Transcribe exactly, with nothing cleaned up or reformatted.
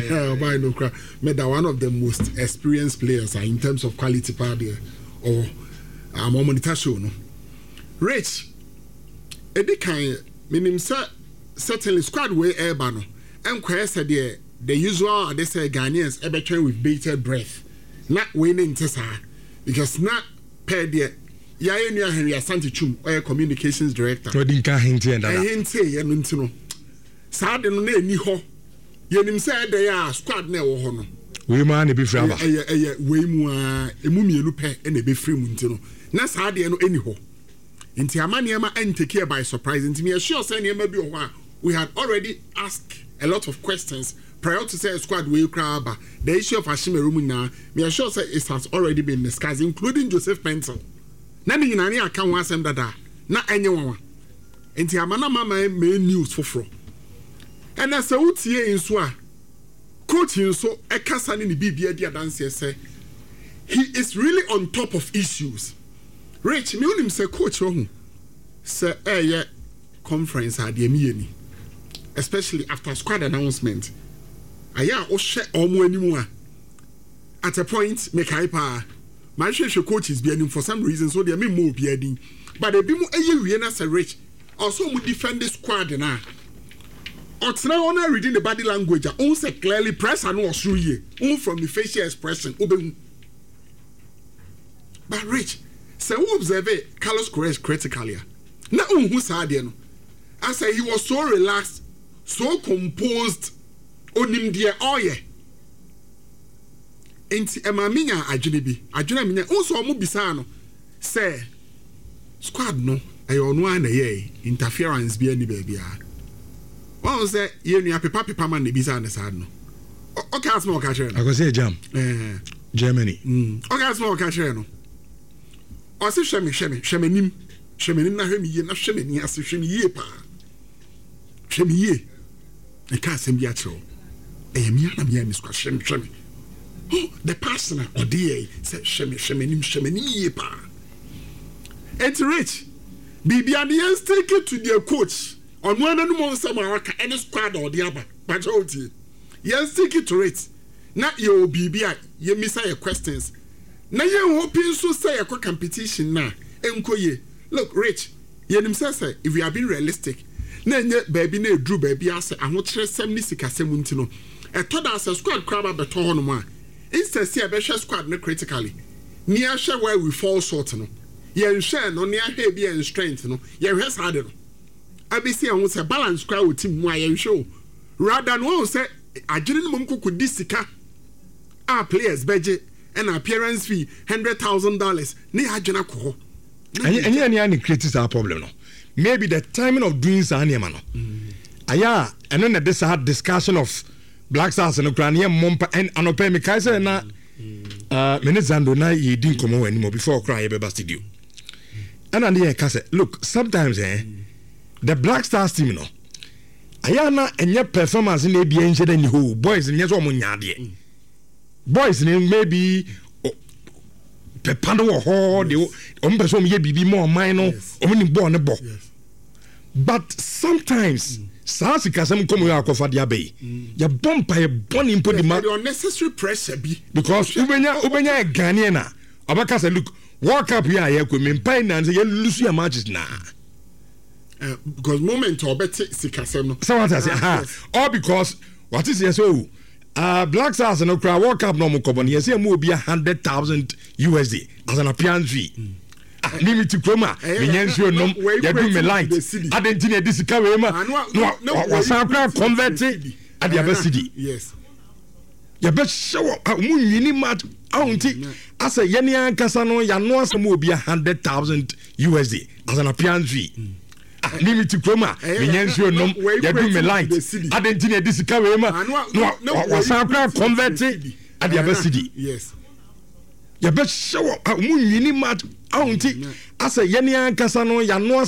yeah. By no cry. Made one of the most experienced players uh, in terms of quality party or um monitor show no. Rich. Edi kan minim say certainly squad way air no. And said the the usual they say Ghanaians ever train with bated breath. Not winning tesa because not per the ya enu Henry Asante Chum or communications director. Odi nka hinti enda. Hinti ye no ntino. Saa de no na eni ho. Ye nim say dey a squad na wo ho no. We man e be free aba. Eh eh we mu a emu mienu pe e na be free mu ntino. Na saa de no eni ho. Nti amaniema entake by surprise. Nti me sure say niema bi ho a we had already asked a lot of questions prior to say squad we crab. The issue of Ashimeru now, me sure say it has already been discussed, including Joseph Pencil. Nani yinani aka wan asem dada na enye wanwa. Enti amana mama me news foforo. And as a utie inso a coach inso e kasa ni bibia dia dance say he is really on top of issues. Rich me unim say coach ho say eh conference ade mi ni. Especially after squad announcement. Aya o she omo animu a at a point make hyper my sheshe coaches be anim for some reason so they me mo be adin but they be mu eye wie na say Rich also mu defend the squad na or try on reading the body language on say clearly press and was through ye on from the facial expression obe but Rich say who observe Carlos Correa critically na on who say there no I say he was so relaxed so composed onim dia oye enti emaminya adwene bi adwene minya unso omo bisa no say squad no ayo no ana ye interference bi ani ba bia won say ye nua pepa pepa man na bisa na sad no okay as mo ka chere no I go say jam eh Germany mm okay as mo ka chere no o se hweme hweme hweme nim hweme nim na hweme ye na hweme ni ase hweme ye pa hweme ye e ka sem bia chero e mi ana mi ani squad hweme hweme the person or D A said sheme sheme nim sheme nim ye pa. It's Rich. Bibi adians take it to their coach. On one and one summer any squad or the other. But oti. Yes, take it to it. Not your B B I, ye miss your questions. Now you hoping so say a competition now. Enkoye. Look, Rich, ye himself say if we are being realistic. Na baby na drew baby ase ahotre seventy sika semuntino. E to da say squad crab beto ho no ma. Instead, see a better squad no critically. Near share where we fall short no. Ye share no near heavy and strength no. Ye has harder. I be see on say balance crowd with team why you show. Rather than one say I didn't mum could disika. Our players budget and appearance fee hundred thousand dollars. Ni ajana ko. And any any creates our problem no. Maybe the timing of doing so any man no. Aya and then this hard discussion of Black Stars and Ukrainian Mompa and Anope Mikaisa na uh Menezando na ye didn't come on anymore before cry be studio. And and yeah kase look sometimes eh the Black Stars team no ayana enye performance na be enche the whole boys enye so omunya de. Boys maybe pepando wo ho de om person ye bibi more mine no om ni ball ne ball. But sometimes mm. Saasi kasem komo ya akofa dia be ya bompa e boni impo di ma the unnecessary pressure be because ubenya ubenya Ghanaian na abaka say look World Cup here ya ko me mpai na say you lose your matches na uh, because moment obeti sikasem no so what I say ha all because what is yes so uh Black Stars no cry World Cup no mo kobo yes say mo be one hundred thousand U S D as an appearance fee. Limit to Chroma, Menyancio nom, ya do me light. I didn't need this cover. No, was I converted at the other city? Yes. Ya best show a moon mat auntie. As a Yania Casano, Yanos will be a hundred thousand U S D as an appearance fee. Limit to Chroma, Menyancio nom, ya do me light. I didn't need this cover. No, was I converted at the other city? Yes. Ya best show a moon mat auntie. As a Yania Casano, Yanos